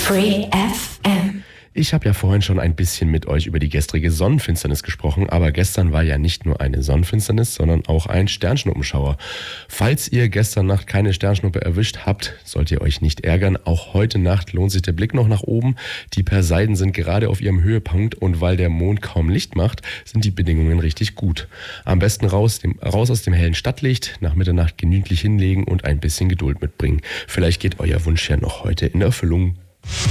Free FM. Ich habe ja vorhin schon ein bisschen mit euch über die gestrige Sonnenfinsternis gesprochen, aber gestern war ja nicht nur eine Sonnenfinsternis, sondern auch ein Sternschnuppenschauer. Falls ihr gestern Nacht keine Sternschnuppe erwischt habt, sollt ihr euch nicht ärgern. Auch heute Nacht lohnt sich der Blick noch nach oben. Die Perseiden sind gerade auf ihrem Höhepunkt und weil der Mond kaum Licht macht, sind die Bedingungen richtig gut. Am besten raus aus dem hellen Stadtlicht, nach Mitternacht gemütlich hinlegen und ein bisschen Geduld mitbringen. Vielleicht geht euer Wunsch ja noch heute in Erfüllung.